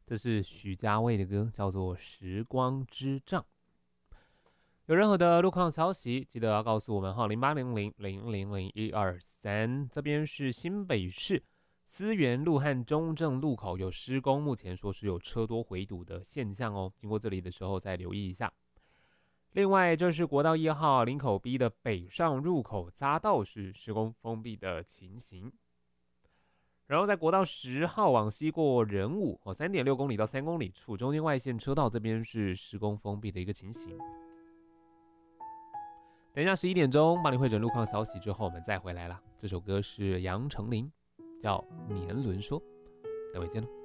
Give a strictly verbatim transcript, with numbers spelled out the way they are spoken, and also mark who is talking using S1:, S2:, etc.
S1: 这是许家卫的歌，叫做《时光之杖》。有任何的路况消息，记得要告诉我们哈，零八零零零零零一二三。这边是新北市思源路和中正路口有施工，目前说是有车多回堵的现象哦，经过这里的时候再留意一下。另外，这是国道一号林口 B 的北上入口匝道是施工封闭的情形。然后在国道十号往西过仁武哦， 三点六公里到三公里处，中间外线车道这边是施工封闭的一个情形。等一下十一点钟帮你汇整路况消息之后，我们再回来啦。这首歌是杨丞琳，叫《年轮说》，待会见喽。